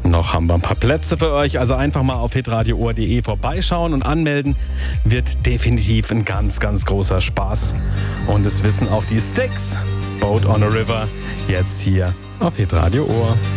Noch haben wir ein paar Plätze für euch, also einfach mal auf hitradioohr.de vorbeischauen und anmelden. Wird definitiv ein ganz, ganz großer Spaß. Und es wissen auch die Styx. Boat on a River, jetzt hier auf Hitradio Ohr.